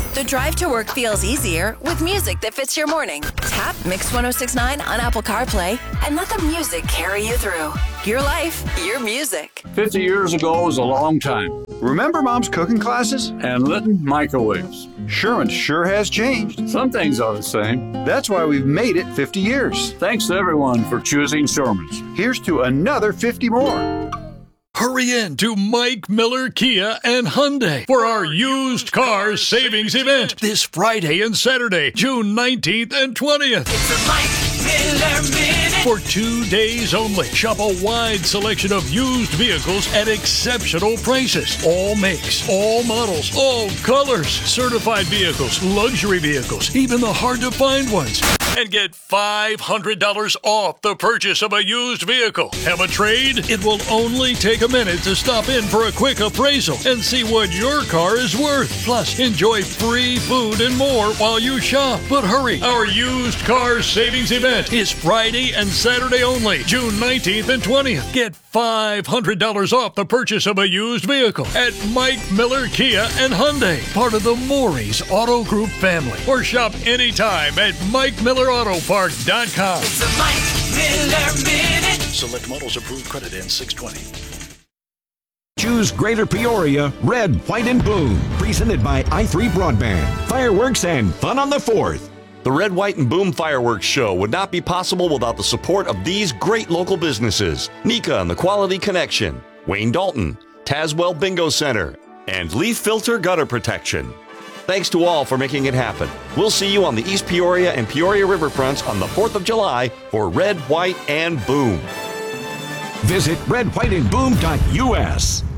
The drive to work feels easier with music that fits your morning. Tap Mix 1069 on Apple CarPlay and let the music carry you through. Your life, your music. 50 years ago was a long time. Remember Mom's cooking classes? And Litton microwaves. Sherwin sure has changed. Some things are the same. That's why we've made it 50 years. Thanks to everyone for choosing Sherman's. Here's to another 50 more. Hurry in to Mike Miller Kia and Hyundai for our used car savings event this Friday and Saturday, June 19th and 20th. It's a Mike Miller Minute. For 2 days only, shop a wide selection of used vehicles at exceptional prices. All makes, all models, all colors. Certified vehicles, luxury vehicles, even the hard-to-find ones. And get $500 off the purchase of a used vehicle. Have a trade? It will only take a minute to stop in for a quick appraisal and see what your car is worth. Plus, enjoy free food and more while you shop. But hurry, our used car savings event is Friday and Saturday only, June 19th and 20th. Get $500 off the purchase of a used vehicle at Mike Miller Kia and Hyundai, part of the Maury's Auto Group family. Or shop anytime at MikeMillerAutoPark.com. It's a Mike Miller Minute. Select models approved, credit ends 6/20. Choose Greater Peoria, Red, White, and Boom. Presented by i3 Broadband. Fireworks and fun on the 4th. The Red, White, and Boom Fireworks Show would not be possible without the support of these great local businesses. Nika and the Quality Connection, Wayne Dalton, Tazwell Bingo Center, and Leaf Filter Gutter Protection. Thanks to all for making it happen. We'll see you on the East Peoria and Peoria Riverfronts on the 4th of July for Red, White, and Boom. Visit redwhiteandboom.us.